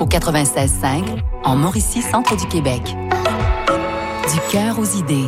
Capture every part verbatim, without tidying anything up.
au quatre-vingt-seize cinq, en Mauricie, centre du Québec. Du cœur aux idées.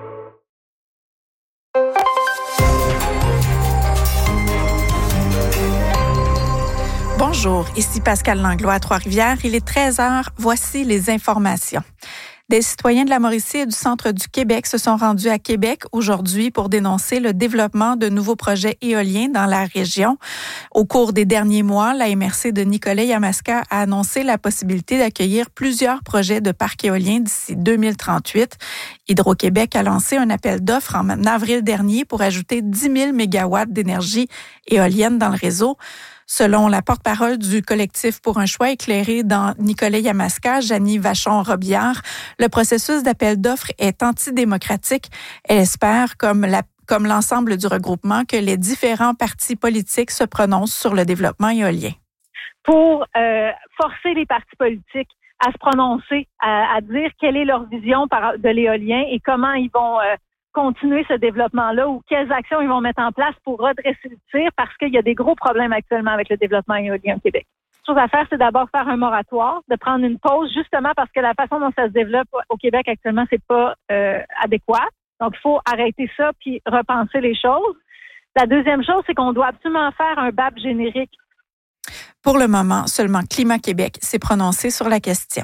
Bonjour, ici Pascal Langlois à Trois-Rivières. Il est treize heures. Voici les informations. Des citoyens de la Mauricie et du centre du Québec se sont rendus à Québec aujourd'hui pour dénoncer le développement de nouveaux projets éoliens dans la région. Au cours des derniers mois, la M R C de Nicolet-Yamaska a annoncé la possibilité d'accueillir plusieurs projets de parcs éoliens d'ici deux mille trente-huit. Hydro-Québec a lancé un appel d'offres en avril dernier pour ajouter dix mille mégawatts d'énergie éolienne dans le réseau. Selon la porte-parole du collectif pour un choix éclairé dans Nicolet-Yamaska, Janie Vachon-Robillard, le processus d'appel d'offres est antidémocratique. Elle espère, comme la comme l'ensemble du regroupement, que les différents partis politiques se prononcent sur le développement éolien. Pour euh, forcer les partis politiques à se prononcer, à, à dire quelle est leur vision par, de l'éolien et comment ils vont euh, continuer ce développement-là ou quelles actions ils vont mettre en place pour redresser le tir parce qu'il y a des gros problèmes actuellement avec le développement éolien au Québec. La chose à faire, c'est d'abord faire un moratoire, de prendre une pause justement parce que la façon dont ça se développe au Québec actuellement, c'est pas euh, adéquat. Donc, il faut arrêter ça puis repenser les choses. La deuxième chose, c'est qu'on doit absolument faire un B A P générique. Pour le moment, seulement Climat Québec s'est prononcé sur la question.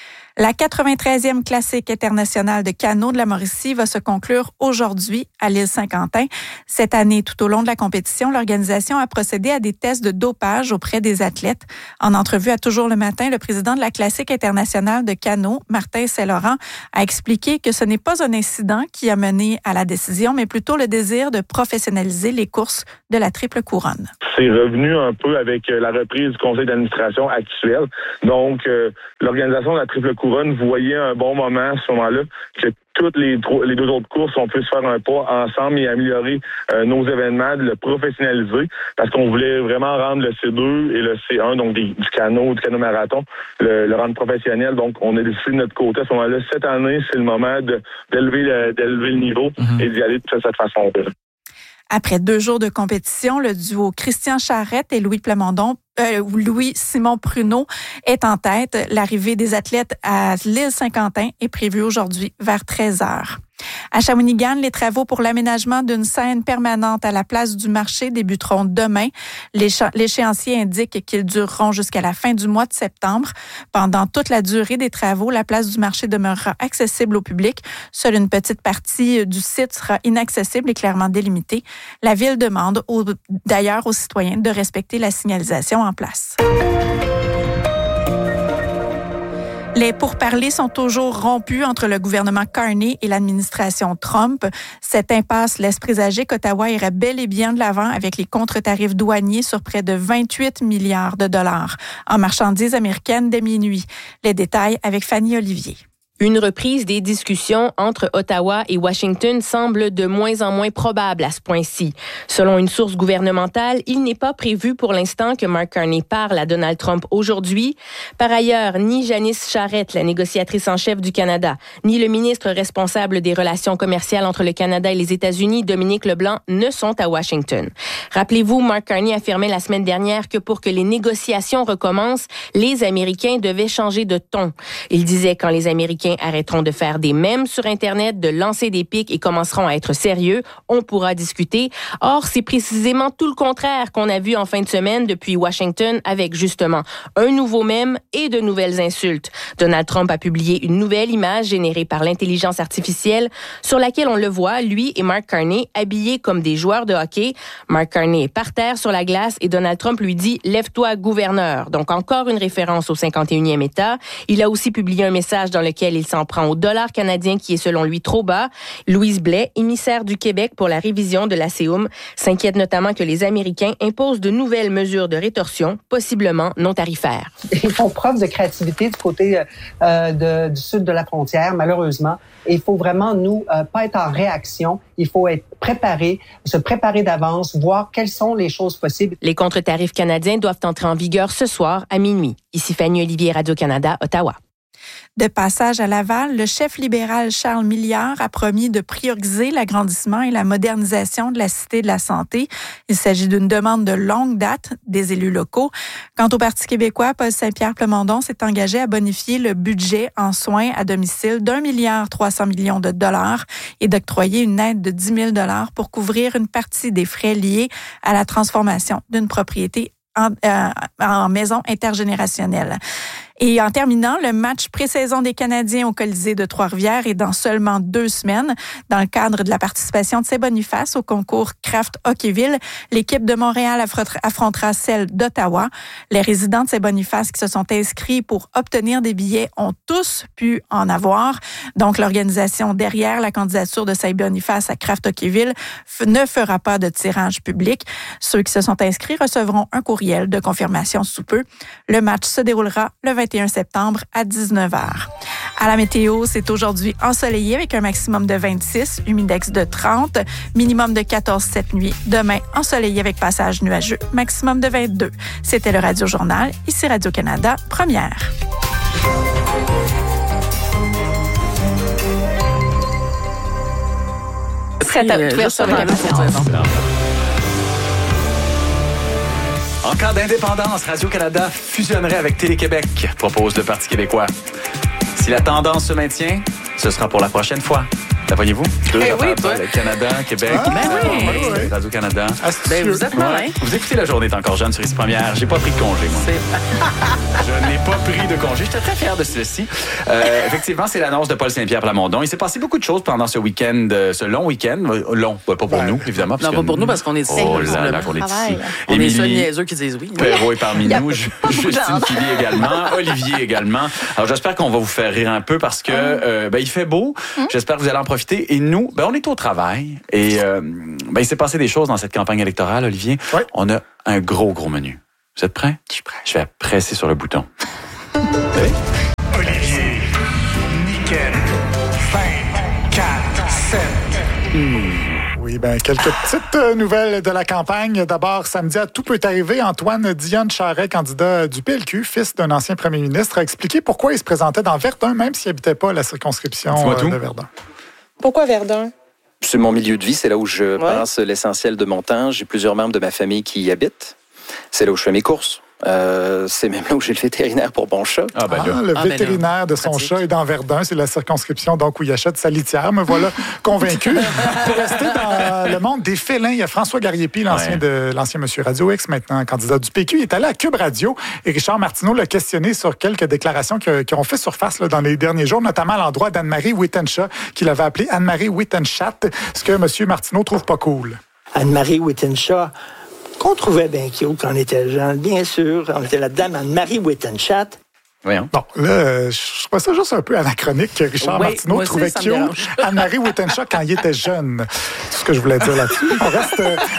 La quatre-vingt-treizième classique internationale de canot de la Mauricie va se conclure aujourd'hui à l'île Saint-Quentin. Cette année, tout au long de la compétition, l'organisation a procédé à des tests de dopage auprès des athlètes. En entrevue à Toujours le matin, le président de la classique internationale de canot, Martin Saint-Laurent, a expliqué que ce n'est pas un incident qui a mené à la décision, mais plutôt le désir de professionnaliser les courses de la triple couronne. C'est revenu un peu avec la reprise du conseil d'administration actuel. Donc, euh, l'organisation de la triple couronne voyait un bon moment à ce moment-là que toutes les, les deux autres courses, on puisse faire un pas ensemble et améliorer euh, nos événements, de le professionnaliser, parce qu'on voulait vraiment rendre le C deux et le C un, donc des, du canot, du canot-marathon, le, le rendre professionnel. Donc, on a décidé de notre côté à ce moment-là. Cette année, c'est le moment de, d'élever, le, d'élever le niveau mm-hmm. et d'y aller de cette façon-là. Après deux jours de compétition, le duo Christian Charette et Louis Plamondon, euh, Louis-Simon Pruneau est en tête. L'arrivée des athlètes à l'île Saint-Quentin est prévue aujourd'hui vers treize heures. À Shawinigan, les travaux pour l'aménagement d'une scène permanente à la place du marché débuteront demain. L'échéancier indique qu'ils dureront jusqu'à la fin du mois de septembre. Pendant toute la durée des travaux, la place du marché demeurera accessible au public. Seule une petite partie du site sera inaccessible et clairement délimitée. La Ville demande aux, d'ailleurs aux citoyens de respecter la signalisation en place. Les pourparlers sont toujours rompus entre le gouvernement Carney et l'administration Trump. Cette impasse laisse présager qu'Ottawa irait bel et bien de l'avant avec les contre-tarifs douaniers sur près de vingt-huit milliards de dollars en marchandises américaines dès minuit. Les détails avec Fanny Olivier. Une reprise des discussions entre Ottawa et Washington semble de moins en moins probable à ce point-ci. Selon une source gouvernementale, il n'est pas prévu pour l'instant que Mark Carney parle à Donald Trump aujourd'hui. Par ailleurs, ni Janice Charette, la négociatrice en chef du Canada, ni le ministre responsable des relations commerciales entre le Canada et les États-Unis, Dominique Leblanc, ne sont à Washington. Rappelez-vous, Mark Carney affirmait la semaine dernière que pour que les négociations recommencent, les Américains devaient changer de ton. Il disait quand les Américains arrêteront de faire des mèmes sur Internet, de lancer des pics et commenceront à être sérieux, on pourra discuter. Or, c'est précisément tout le contraire qu'on a vu en fin de semaine depuis Washington avec justement un nouveau mème et de nouvelles insultes. Donald Trump a publié une nouvelle image générée par l'intelligence artificielle sur laquelle on le voit, lui et Mark Carney, habillés comme des joueurs de hockey. Mark Carney est par terre sur la glace et Donald Trump lui dit « Lève-toi, gouverneur ». Donc encore une référence au cinquante et unième État. Il a aussi publié un message dans lequel il s'en prend au dollar canadien qui est selon lui trop bas. Louise Blais, émissaire du Québec pour la révision de l'A C U M, s'inquiète notamment que les Américains imposent de nouvelles mesures de rétorsion, possiblement non tarifaires. Ils font preuve de créativité du côté euh, de, du sud de la frontière, malheureusement. Et il faut vraiment, nous, euh, pas être en réaction. Il faut être préparé, se préparer d'avance, voir quelles sont les choses possibles. Les contre-tarifs canadiens doivent entrer en vigueur ce soir à minuit. Ici Fanny Olivier, Radio-Canada, Ottawa. De passage à Laval, le chef libéral Charles Milliard a promis de prioriser l'agrandissement et la modernisation de la Cité de la Santé. Il s'agit d'une demande de longue date des élus locaux. Quant au Parti québécois, Paul Saint-Pierre Plamondon s'est engagé à bonifier le budget en soins à domicile d'un milliard trois cents millions de dollars et d'octroyer une aide de dix mille dollars pour couvrir une partie des frais liés à la transformation d'une propriété en, euh, en maison intergénérationnelle. Et en terminant, le match pré-saison des Canadiens au Colisée de Trois-Rivières est dans seulement deux semaines. Dans le cadre de la participation de Saint-Boniface au concours Craft Hockeyville, l'équipe de Montréal affrontera celle d'Ottawa. Les résidents de Saint-Boniface qui se sont inscrits pour obtenir des billets ont tous pu en avoir. Donc, l'organisation derrière la candidature de Saint-Boniface à Craft Hockeyville ne fera pas de tirage public. Ceux qui se sont inscrits recevront un courriel de confirmation sous peu. Le match se déroulera le vingt et un septembre à dix-neuf heures. À la météo, c'est aujourd'hui ensoleillé avec un maximum de vingt-six, humidex de trente, minimum de quatorze cette nuit. Demain, ensoleillé avec passage nuageux, maximum de vingt-deux. C'était le Radio Journal, ici Radio-Canada, première. Prête à ouvrir sur la En cas d'indépendance, Radio-Canada fusionnerait avec Télé-Québec, propose le Parti québécois. Si la tendance se maintient, ce sera pour la prochaine fois. La voyez-vous? Deux eh affaires, oui, le Canada, Québec, ah, ben oui. oui. Radio-Canada. Ben, vous êtes malin. Vous écoutez La Journée est encore jeune sur Ici Première. J'ai pas pris de congé, moi. Je n'ai pas pris de congé. J'étais très fier de ceci. Euh, effectivement, c'est l'annonce de Paul Saint-Pierre Plamondon. Il s'est passé beaucoup de choses pendant ce week-end, ce long week-end. Long, pas pour ben, nous, évidemment. Non, pas pour nous, parce qu'on est ici. Oh là là, qu'on est ici. On Émilie, est seuls niaiseux qui disent oui. Perrault est parmi nous. Justine Philly également. Olivier également. Alors, j'espère qu'on va vous faire rire un peu parce que euh, ben, il fait beau. Hum. J'espère que vous allez en profiter. Et nous, ben, on est au travail. Et euh, ben, il s'est passé des choses dans cette campagne électorale, Olivier. Oui. On a un gros, gros menu. Vous êtes prêts? Je suis prêt. Je vais presser sur le bouton. Oui. Olivier, Nickel, vingt, quatre, sept. Hmm. Oui, bien, quelques petites nouvelles de la campagne. D'abord, samedi, à tout peut arriver. Antoine Dionne Charret, candidat du P L Q, fils d'un ancien premier ministre, a expliqué pourquoi il se présentait dans Verdun, même s'il n'habitait pas la circonscription de Verdun. Pourquoi Verdun? C'est mon milieu de vie, c'est là où je ouais. passe l'essentiel de mon temps. J'ai plusieurs membres de ma famille qui y habitent. C'est là où je fais mes courses. Euh, c'est même là où j'ai le vétérinaire pour mon chat. Ah, ben ah, le ah, vétérinaire ben de son pratique. Chat est dans Verdun. C'est la circonscription donc où il achète sa litière. Me voilà convaincu. Pour rester dans le monde des félins, il y a François Gariepi, l'ancien, ouais. de, l'ancien Monsieur Radio X, maintenant candidat du P Q. Il est allé à Cube Radio et Richard Martineau l'a questionné sur quelques déclarations qui, qui ont fait surface là, dans les derniers jours, notamment à l'endroit d'Anne-Marie Wittenshaw, qu'il avait appelé Anne-Marie Wittenschaft, ce que M. Martineau trouve pas cool. Anne-Marie Wittenshaw, qu'on trouvait bien cute quand on était jeune, bien sûr. On était la dame Anne-Marie Wittenschaft. Voyons. Bon, là, je trouve ça juste un peu anachronique que Richard oui, Martineau trouvait aussi, cute Anne-Marie Wittenshaw quand il était jeune. C'est ce que je voulais dire là-dessus. On reste,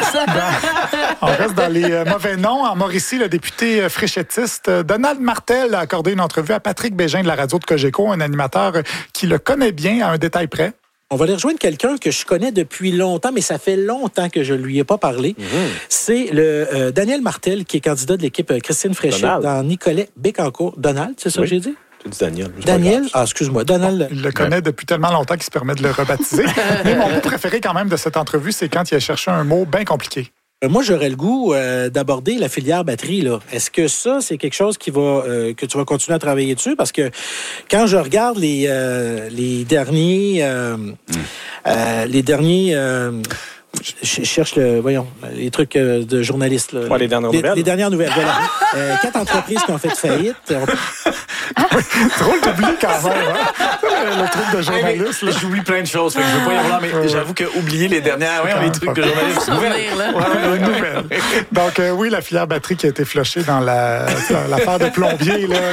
dans, on reste dans les mauvais noms. En Mauricie, le député fréchettiste Donald Martel a accordé une entrevue à Patrick Bégin de la radio de Cogeco, un animateur qui le connaît bien à un détail près. On va aller rejoindre quelqu'un que je connais depuis longtemps, mais ça fait longtemps que je ne lui ai pas parlé. Mmh. C'est le euh, Daniel Martel, qui est candidat de l'équipe Christine Fréchette Donald. Dans Nicolet-Bécancour. Donald, c'est ça oui. que j'ai dit? Tu dis Daniel. Daniel? Ah, excuse-moi. Donald. Bon, il le connaît ouais. depuis tellement longtemps qu'il se permet de le rebaptiser. Mais mon mot préféré quand même de cette entrevue, c'est quand il a cherché un mot bien compliqué. Moi, j'aurais le goût euh, d'aborder la filière batterie, là. Est-ce que ça, c'est quelque chose qui va euh, que tu vas continuer à travailler dessus? Parce que quand je regarde les, euh, les derniers... Euh, mm. euh, les derniers... Euh, je cherche le, voyons, les trucs de journalistes. Là. Ouais, les dernières les, nouvelles. Les dernières nouvelles, voilà. euh, quatre entreprises qui ont fait faillite. On... Oui, drôle d'oublier quand même, hein? Le truc de journaliste. Là. J'oublie plein de choses, fait que je veux pas y avoir, mais j'avoue que oublier les dernières, oui, les trucs de journalistes. Nouvelles, là. Ouais, les nouvelles. Donc, euh, oui, la filière batterie qui a été flushée dans la, l'affaire de plombier, là.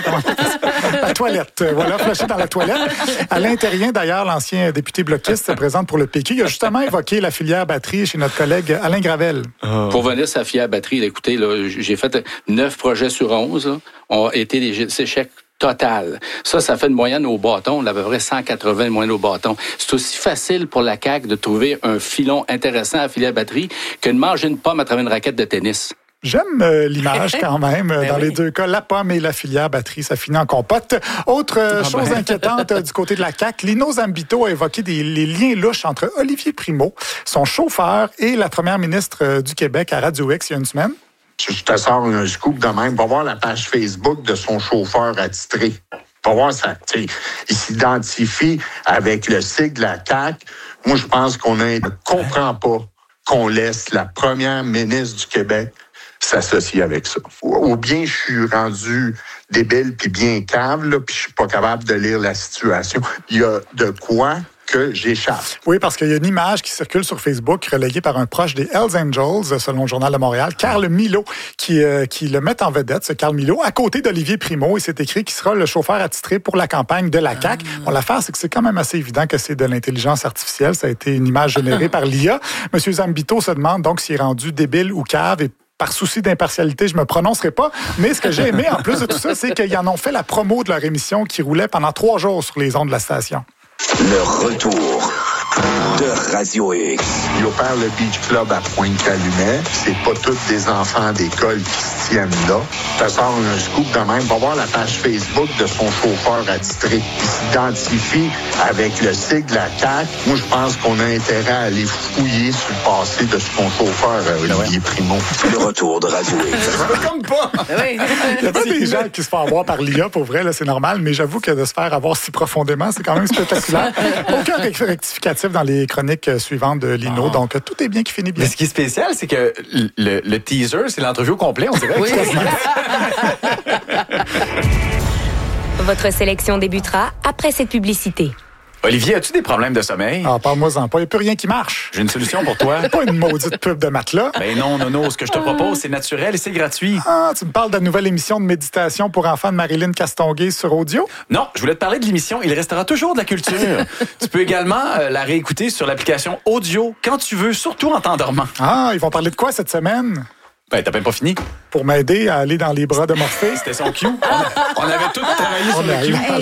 La toilette. Voilà, flushée dans la toilette. Alain Terrien, d'ailleurs, l'ancien député bloquiste, se présente pour le P Q. Il a justement évoqué la filière batterie chez notre collègue Alain Gravel. Oh. Pour venir sur la filière batterie, là, écoutez, là, j'ai fait neuf projets sur onze, là, ont été des échecs total. Ça, ça fait une moyenne au bâton, à peu près cent quatre-vingts de moyenne au bâton. C'est aussi facile pour la C A Q de trouver un filon intéressant à la filière batterie que de manger une pomme à travers une raquette de tennis. J'aime euh, l'image quand même. Ben Dans oui. les deux cas, la pomme et la filière batterie, ça finit en compote. Autre euh, Ah chose ben. inquiétante euh, du côté de la C A Q, Lino Zambito a évoqué des, les liens louches entre Olivier Primo, son chauffeur, et la première ministre euh, du Québec à Radio X il y a une semaine. Je te sors un scoop de même. Va voir la page Facebook de son chauffeur attitré. Va voir ça. Tu sais, il s'identifie avec le sigle de la C A Q. Moi, je pense qu'on ne comprend pas qu'on laisse la première ministre du Québec s'associer avec ça. Ou bien je suis rendu débile puis bien cave, là, puis je suis pas capable de lire la situation. Il y a de quoi que j'échappe. Oui, parce qu'il y a une image qui circule sur Facebook relayée par un proche des Hells Angels, selon le Journal de Montréal, Carl Milo, qui, euh, qui le met en vedette, ce Carl Milo, à côté d'Olivier Primo. Et c'est écrit qu'il sera le chauffeur attitré pour la campagne de la C A Q. Bon, l'affaire, c'est que c'est quand même assez évident que c'est de l'intelligence artificielle. Ça a été une image générée par l'I A. Monsieur Zambito se demande donc s'il est rendu débile ou cave et par souci d'impartialité, je me prononcerai pas. Mais ce que j'ai aimé, en plus de tout ça, c'est qu'ils en ont fait la promo de leur émission qui roulait pendant trois jours sur les ondes de la station. Le retour de Radio X. Il opère le Beach Club à Pointe-Calumet. C'est pas tous des enfants d'école qui se tiennent là. Ça sort un scoop de même. Va voir la page Facebook de son chauffeur attitré. Il s'identifie avec le sigle de la C A Q. Moi, je pense qu'on a intérêt à aller fouiller sur le passé de son chauffeur, Olivier Primo. Le retour de Radio X. Comme pas! Oui. Il y a pas des gens qui se font avoir par l'I A, pour vrai, là, c'est normal, mais j'avoue que de se faire avoir si profondément, c'est quand même spectaculaire. Aucun rectificatif dans les chroniques suivantes de Lino, oh. donc tout est bien qui finit bien. Mais ce qui est spécial, c'est que le, le teaser, c'est l'entrevue au complet, on dirait. Oui. Votre sélection débutera après cette publicité. Olivier, as-tu des problèmes de sommeil? Ah, parle-moi-en pas. Il n'y a plus rien qui marche. J'ai une solution pour toi. C'est pas une maudite pub de matelas. Ben non, non, non. Ce que je te propose, c'est naturel et c'est gratuit. Ah, tu me parles de la nouvelle émission de méditation pour enfants de Marilyn Castonguay sur audio? Non, je voulais te parler de l'émission Il restera toujours de la culture. Tu peux également euh, la réécouter sur l'application audio quand tu veux, surtout en t'endormant. Ah, ils vont parler de quoi cette semaine? Ben, t'as même pas fini. Pour m'aider à aller dans les bras de Morphée. C'était son cue. On, on avait tous travaillé sur le cue.